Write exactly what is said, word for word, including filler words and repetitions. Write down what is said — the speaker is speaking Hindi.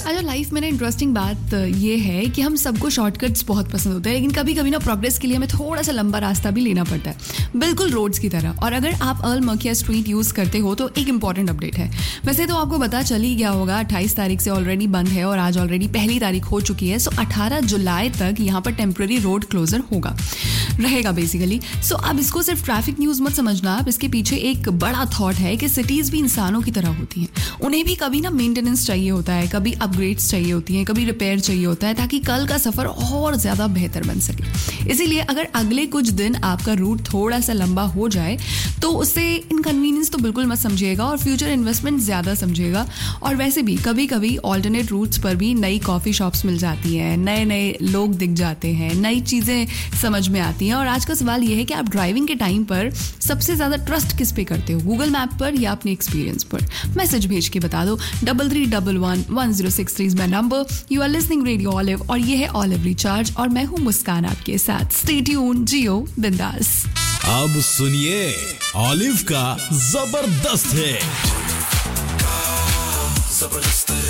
अच्छा, लाइफ में ना इंटरेस्टिंग बात ये है कि हम सबको शॉर्टकट्स बहुत पसंद होते हैं, लेकिन कभी कभी ना प्रोग्रेस के लिए हमें थोड़ा सा लंबा रास्ता भी लेना पड़ता है, बिल्कुल रोड्स की तरह। और अगर आप अल मकिया स्ट्रीट यूज़ करते हो तो एक इंपॉर्टेंट अपडेट है। वैसे तो आपको पता चल ही गया होगा, अट्ठाईस तारीख से ऑलरेडी बंद है और आज ऑलरेडी पहली तारीख हो चुकी है। सो अठारह जुलाई तक यहाँ पर टेम्पररी रोड क्लोजर होगा रहेगा बेसिकली। सो अब इसको सिर्फ ट्रैफिक न्यूज़ मत समझना, अब इसके पीछे एक बड़ा थॉट है कि सिटीज़ भी इंसानों की तरह होती हैं, उन्हें भी कभी ना मेंटेनेंस चाहिए होता है, कभी अपग्रेड्स चाहिए होती हैं, कभी रिपेयर चाहिए होता है, ताकि कल का सफ़र और ज़्यादा बेहतर बन सके। इसीलिए अगर अगले कुछ दिन आपका रूट थोड़ा सा लंबा हो जाए तो उससे इनकन्वीनियंस तो बिल्कुल मत समझिएगा और फ्यूचर इन्वेस्टमेंट ज़्यादा समझिएगा। और वैसे भी कभी कभी ऑल्टरनेट रूट्स पर भी नई कॉफ़ी शॉप्स मिल जाती हैं, नए नए लोग दिख जाते हैं, नई चीज़ें समझ में आती हैं। और आज का सवाल यह है कि आप ड्राइविंग के टाइम पर सबसे ज़्यादा ट्रस्ट किस पे करते हो, गूगल मैप पर या अपने एक्सपीरियंस पर? मैसेज भेज के बता दो। Double three double one one zero six three my number. You are listening radio olive और ये है ऑलिव रिचार्ज और मैं हूँ मुस्कान आपके साथ। स्टे ट्यून, जियो बिंदास। अब सुनिए ऑलिव का जबरदस्त है। जबरदस्त